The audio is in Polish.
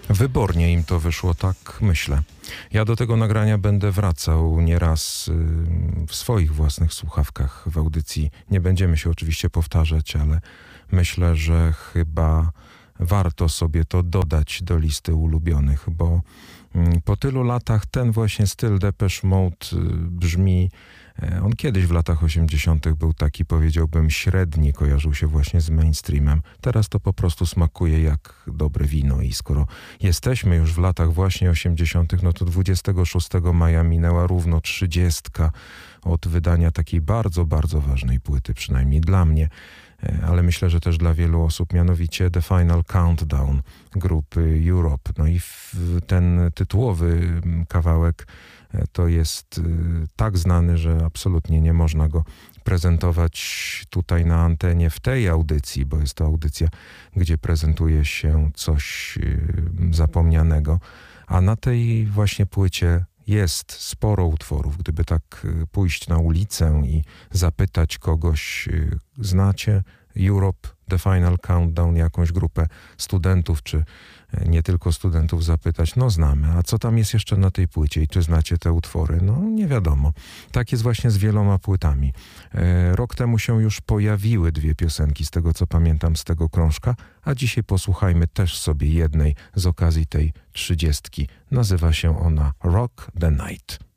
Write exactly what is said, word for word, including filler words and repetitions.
Wybornie im to wyszło, tak myślę. Ja do tego nagrania będę wracał nieraz w swoich własnych słuchawkach w audycji. Nie będziemy się oczywiście powtarzać, ale myślę, że chyba warto sobie to dodać do listy ulubionych, bo po tylu latach ten właśnie styl Depeche Mode brzmi. On kiedyś w latach osiemdziesiątych był taki, powiedziałbym, średni, kojarzył się właśnie z mainstreamem. Teraz to po prostu smakuje jak dobre wino i skoro jesteśmy już w latach właśnie osiemdziesiątych, no to dwudziestego szóstego maja minęła równo trzydziestka od wydania takiej bardzo, bardzo ważnej płyty, przynajmniej dla mnie, ale myślę, że też dla wielu osób, mianowicie The Final Countdown grupy Europe. No i ten tytułowy kawałek to jest tak znany, że absolutnie nie można go prezentować tutaj na antenie w tej audycji, bo jest to audycja, gdzie prezentuje się coś zapomnianego, a na tej właśnie płycie jest sporo utworów. Gdyby tak pójść na ulicę i zapytać kogoś, znacie Europe, The Final Countdown, jakąś grupę studentów, czy nie tylko studentów zapytać, no znamy, a co tam jest jeszcze na tej płycie i czy znacie te utwory? No nie wiadomo. Tak jest właśnie z wieloma płytami. E, rok temu się już pojawiły dwie piosenki, z tego co pamiętam, z tego krążka, a dzisiaj posłuchajmy też sobie jednej z okazji tej trzydziestki. Nazywa się ona Rock the Night.